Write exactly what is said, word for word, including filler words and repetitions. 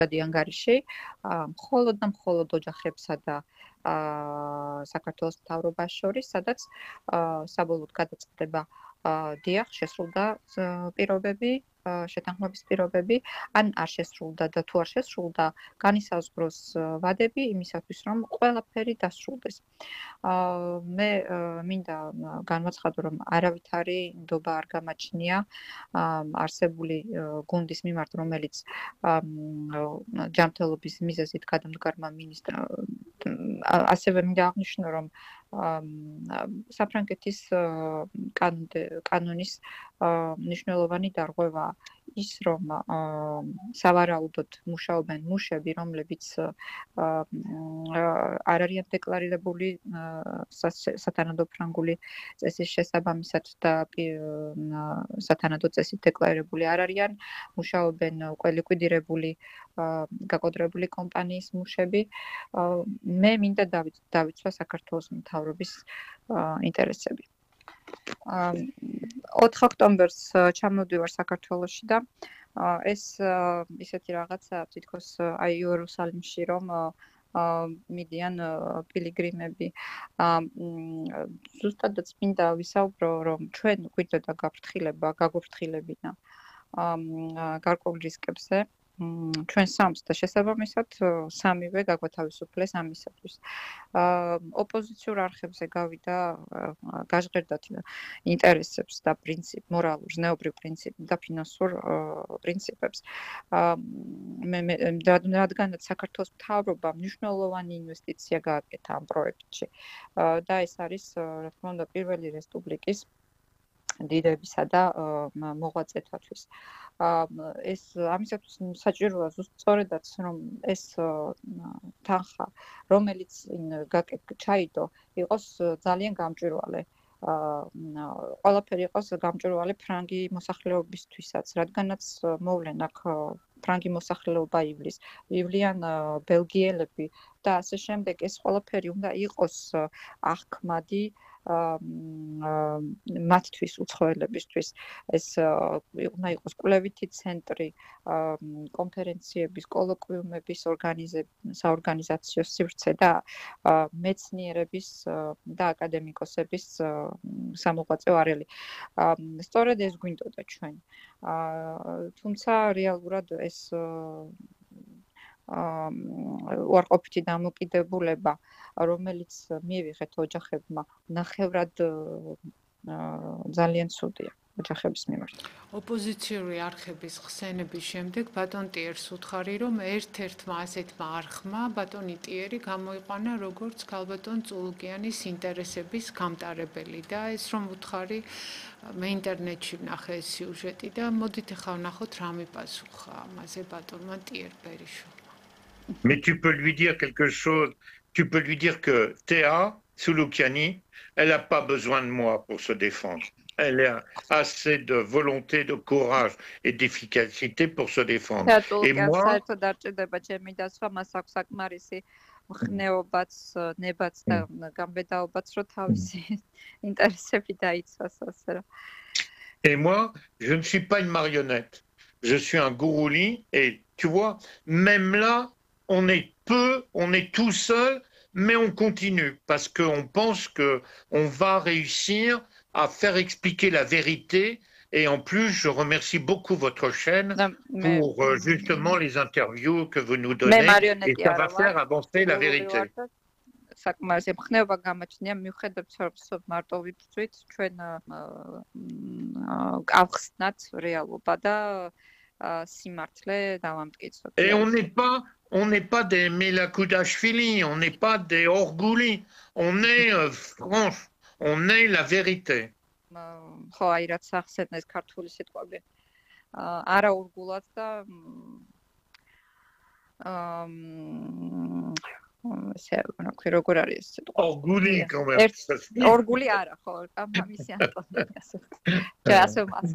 ანგარიში მხოლოდ და მხოლოდ ოჯახებსა და საქართველოს მთავრობას შორის, სადაც საბოლოოდ გადაწყდება დიახ, შესრულდა პირობები, შეთანხმების პირობები, ან არ შესრულდა და თუ არ შესრულდა, განისაზღვროს ვადები იმისათვის, რომ ყველაფერი დასრულდეს. მე მინდა განვაცხადო, რომ არავითარი ნდობა არ გამაჩნია არსებული გუნდის მიმართ, რომელიც ჯანმრთელობის მიზეზით გადამდგარმა მინისტრმა ასევე მინდა აღნიშნო, რომ საფრანგეთის კანონის მნიშვნელოვანი დარღვევა ის, რომ სავარაუდოდ მუშაობენ მუშები, რომლებიც არ არიან დეკლარირებული სათანადო ფრანგული წესის შესაბამისად და სათანადო წესით დეკლარირებული არ არიან, მუშაობენ უკვე ლიკვიდირებული გაკოდრებული კომპანიის მუშები. მე მინდა დავიცვა საქართველოს მთავრობის ინტერესები. ოთხ ოქტომბერს ჩამოვდივარ საქართველოში და ეს ისეთი რაღაცა თითქოს აი იერუსალიმში რომ მიდიან პილიგრიმები. ზუსტადაც მინდა ვისაუბრო, რომ ჩვენ გვინდოდა გაფრთხილება, გაგვაფრთხილებინა გარკვეულ რისკებზე. ჩვენ სამს და შესაბამისად სამივე გაგვათავისუფლეს ამისათვის. ოპოზიციურ არხებზე გავიდა გაჟღერდათ ინტერესებს და პრინციპ, მორალურ, ზნეობრივ პრინციპ და ფინანსურ პრინციპებს. რადგანაც საქართველოს მთავრობამ მნიშვნელოვანი ინვესტიცია გააკეთა ამ პროექტში და ეს არის, რა თქმა უნდა, პირველი რესპუბლიკის დიდებისა და მოღვაწეთათვის. ეს ამისათვის საჭიროა სწორედაც, რომ ეს თანხა, რომელიც ჩაიდო, იყოს ძალიან გამჭვირვალე. ყველაფერი იყოს გამჭვირვალე ფრანგი მოსახლეობისთვისაც, რადგანაც მოვლენ აქ ფრანგი მოსახლეობა ივლის, ივლიან ბელგიელები და ასე შემდეგ. ეს ყველაფერი უნდა იყოს აღქმადი მათთვის, უცხოელებისთვის. ეს უნდა იყოს კვლევითი ცენტრი, კონფერენციების, კოლოკვიუმების საორგანიზაციო სივრცე და მეცნიერების და აკადემიკოსების სამოღვაწეო არეალი. სწორედ ეს გვინდოდა ჩვენ. თუმცა რეალურად ეს უარყოფითი დამოკიდებულება, რომელიც მიიღეთ ოჯახებმა, ნახევრად ძალიან ცუდია ოჯახების მიმართ. ოპოზიციური არხების ხსენების შემდეგ ბატონ ტიერს უთხარი, რომ ერთ-ერთმა ასეთმა არხმა ბატონი ტიერი გამოიყვანა როგორც ქალბატონ წულუკიანის ინტერესების გამტარებელი და ეს რომ უთხარი მე ინტერნეტში ვნახე ეს სიუჟეტი და მოდით ახლა ვნახოთ რა მიპასუხა ამაზე ბატონმა ტიერ ბერიშვილმა. Mais tu peux lui dire quelque chose, tu peux lui dire que Théa Tsouloukiani, elle n'a pas besoin de moi pour se défendre. Elle a assez de volonté, de courage et d'efficacité pour se défendre. Et moi, ხნეობაც, ნებაც და გამბედაობაც რო თავისი ინტერესები დაიცვას ასე რომ. Et moi, je ne suis pas une marionnette. Je suis un gourouli et tu vois, même là, on est peu, on est tout seul, mais on continue parce qu'on pense qu'on va réussir à faire expliquer la vérité. Et en plus, je remercie beaucoup votre chaîne non, mais... pour euh, justement les interviews que vous nous donnez et ça va faire avancer la vérité. საკმარისი ხნეობა გამოჩნია მიუხედავად რომ მარტო ვიფრთხილეთ ჩვენ გავხსნათ რეალობა და სიმართლე დავამტკიცოთ. Et on n'est pas on n'est pas des Melakoudashvili, on n'est pas des Orgouli, on est euh, franche, on est la vérité. ხო, აი რაც ახსენეს ქართული სიტყვები. არა ორგულად და აა ესე რა ქვია როგორ არის ეს სიტყვა? Orgouli quand même. ორგული არა, ხო, ამისი ანტონიმია. ჯერ ასე